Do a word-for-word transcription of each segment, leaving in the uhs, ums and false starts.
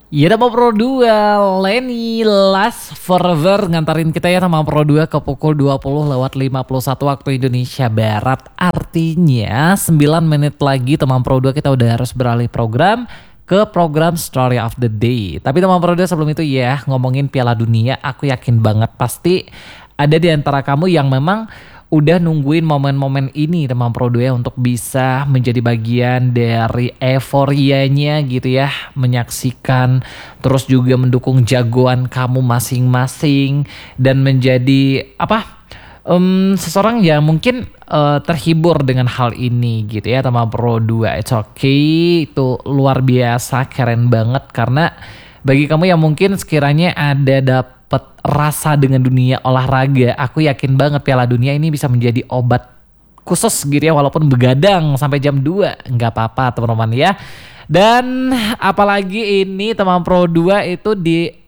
Ya udah mau Pro dua, Lenny Last Forever ngantarin kita ya sama Pro dua ke pukul dua puluh lewat lima puluh satu waktu Indonesia Barat. Artinya sembilan menit lagi teman Pro dua kita udah harus beralih program ke program Story of the Day. Tapi teman Pro dua sebelum itu ya ngomongin Piala Dunia, aku yakin banget pasti ada di antara kamu yang memang udah nungguin momen-momen ini teman Pro dua untuk bisa menjadi bagian dari euforianya gitu ya, menyaksikan terus juga mendukung jagoan kamu masing-masing dan menjadi apa um, seseorang yang mungkin uh, terhibur dengan hal ini gitu ya teman Pro dua. It's okay, itu luar biasa, keren banget karena bagi kamu yang mungkin sekiranya ada dapat rasa dengan dunia olahraga, aku yakin banget Piala Dunia ini bisa menjadi obat khusus gitu ya, walaupun begadang sampai jam dua nggak apa-apa teman-teman ya. Dan apalagi ini teman Pro dua itu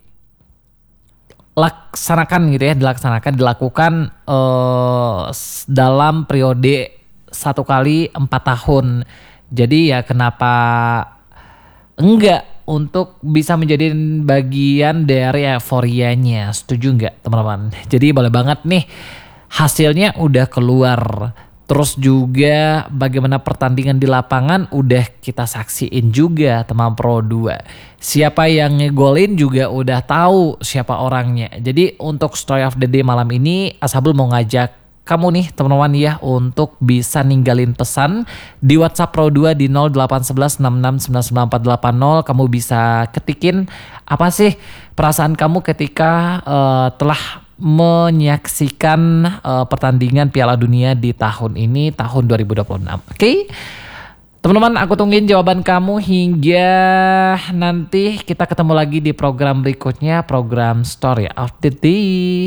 dilaksanakan gitu ya, dilaksanakan dilakukan eh, dalam periode satu kali empat tahun. Jadi ya kenapa enggak untuk bisa menjadi bagian dari euforianya, setuju nggak teman-teman? Jadi boleh banget nih, hasilnya udah keluar. Terus juga bagaimana pertandingan di lapangan udah kita saksiin juga teman Pro dua. Siapa yang ngegolin juga udah tahu siapa orangnya. Jadi untuk Story of the Day malam ini Ashabul mau ngajak kamu nih teman-teman ya untuk bisa ninggalin pesan di WhatsApp Pro dua di nol delapan satu satu enam enam sembilan sembilan empat delapan nol. Kamu bisa ketikin apa sih perasaan kamu ketika uh, telah menyaksikan uh, pertandingan Piala Dunia di tahun ini, tahun dua ribu dua puluh enam. Oke? Okay? Teman-teman, aku tungguin jawaban kamu hingga nanti kita ketemu lagi di program berikutnya, program Story of the Day.